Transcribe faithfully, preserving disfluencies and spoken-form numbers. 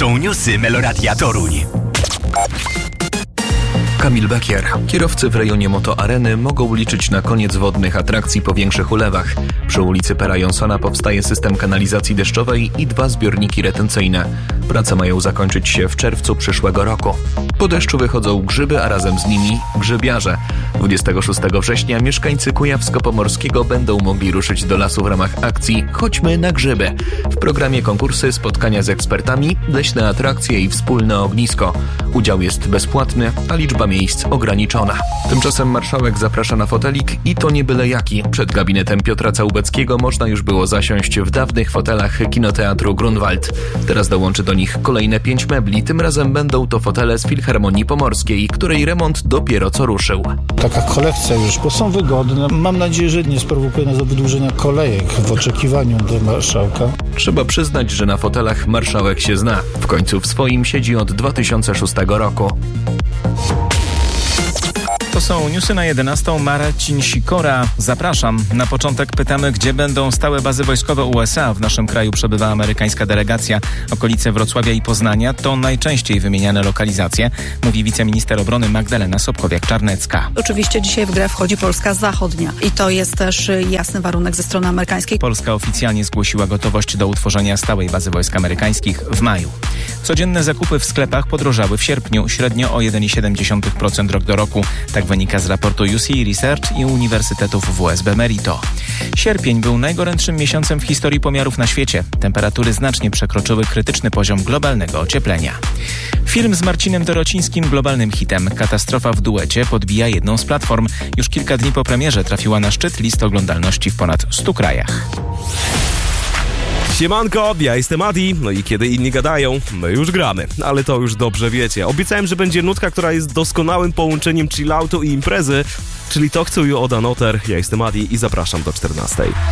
są newsy Meloradia Toruń. Kamil Bekier. Kierowcy w rejonie Motoareny mogą liczyć na koniec wodnych atrakcji po większych ulewach. Przy ulicy Pera Jonsona powstaje system kanalizacji deszczowej i dwa zbiorniki retencyjne. Prace mają zakończyć się w czerwcu przyszłego roku. Po deszczu wychodzą grzyby, a razem z nimi grzybiarze. dwudziestego szóstego września mieszkańcy Kujawsko-Pomorskiego będą mogli ruszyć do lasu w ramach akcji Chodźmy na grzyby. W programie konkursy, spotkania z ekspertami, leśne atrakcje i wspólne ognisko. Udział jest bezpłatny, a liczba miejsc ograniczona. Tymczasem marszałek zaprasza na fotelik i to nie byle jaki. Przed gabinetem Piotra Całubeckiego można już było zasiąść w dawnych fotelach kinoteatru Grunwald. Teraz dołączy do nich kolejne pięć mebli. Tym razem będą to fotele z Filharmonii Pomorskiej, której remont dopiero co ruszył. Taka kolekcja już, bo są wygodne. Mam nadzieję, że nie sprowokuje nas do wydłużenia kolejek w oczekiwaniu do marszałka. Trzeba przyznać, że na fotelach marszałek się zna. W końcu w swoim siedzi od dwa tysiące szóstego roku. To są newsy na jedenastą. Marcin Sikora. Zapraszam. Na początek pytamy, gdzie będą stałe bazy wojskowe U S A. W naszym kraju przebywa amerykańska delegacja. Okolice Wrocławia i Poznania to najczęściej wymieniane lokalizacje, mówi wiceminister obrony Magdalena Sobkowiak-Czarnecka. Oczywiście dzisiaj w grę wchodzi Polska Zachodnia i to jest też jasny warunek ze strony amerykańskiej. Polska oficjalnie zgłosiła gotowość do utworzenia stałej bazy wojsk amerykańskich w maju. Codzienne zakupy w sklepach podrożały w sierpniu, średnio o jeden przecinek siedem procent rok do roku. Tak wynika z raportu U C Research i Uniwersytetów W S B Merito. Sierpień był najgorętszym miesiącem w historii pomiarów na świecie. Temperatury znacznie przekroczyły krytyczny poziom globalnego ocieplenia. Film z Marcinem Dorocińskim globalnym hitem. Katastrofa w duecie podbija jedną z platform. Już kilka dni po premierze trafiła na szczyt list oglądalności w ponad stu krajach. Siemanko, ja jestem Adi, no i kiedy inni gadają, my już gramy, ale to już dobrze wiecie. Obiecałem, że będzie nutka, która jest doskonałym połączeniem chilloutu i imprezy, czyli Talk to You od Anoter. Ja jestem Adi i zapraszam do czternastej.